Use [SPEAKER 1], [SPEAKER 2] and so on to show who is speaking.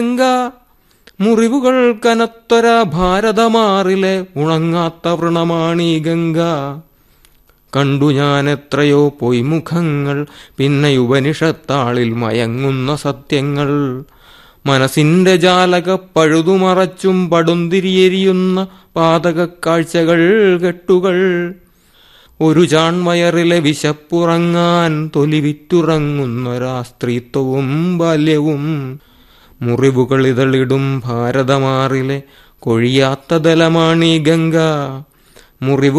[SPEAKER 1] ഗംഗ മുറിവുകൾ കനത്തൊര ഭാരതമാറിലെ ഉണങ്ങാത്ത വൃണമാണീ ഗംഗ. കണ്ടു ഞാൻ എത്രയോ പൊയ്മുഖങ്ങൾ, പിന്നെ ഉപനിഷത്താളിൽ മയങ്ങുന്ന സത്യങ്ങൾ. മനസ്സിന്റെ ജാലക പഴുതുമറച്ചും പടുന്തിരിയെരിയുന്ന പാതക കാഴ്ചകൾ കെട്ടുകൾ. ഒരു ചാൺവയറിലെ വിശപ്പുറങ്ങാൻ തൊലിവിറ്റുറങ്ങുന്നൊരാ സ്ത്രീത്വവും ബാല്യവും. മുറിവുകൾ ഇതളിടും ഭാരതമാറിലെ കൊഴിയാത്ത ദലമാണീ ഗംഗ. മുറിവുകൾ